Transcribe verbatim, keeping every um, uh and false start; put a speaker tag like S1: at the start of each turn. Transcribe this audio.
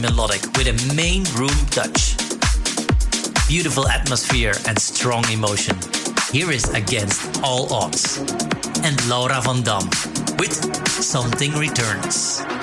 S1: melodic with a main room touch. Beautiful atmosphere and strong emotion. Here is Against All Odds and Laura van Dam with Something Returns.